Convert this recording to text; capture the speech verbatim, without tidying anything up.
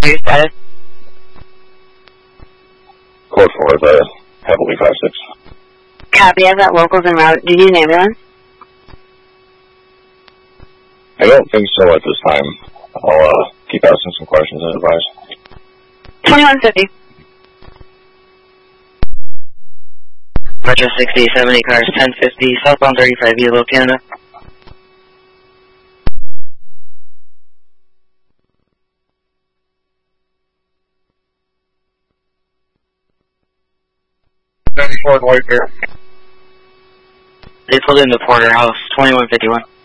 Your status? Code four, the heavily five six. Copy, I've got locals en route. Do you need an ambulance? I don't think so at this time. I'll uh, keep asking some questions and advise. twenty-one fifty. Metro sixty, seventy cars, ten fifty, southbound thirty-five, Yellow, Canada. thirty-four White Bear. They pulled into Porterhouse, twenty-one fifty-one.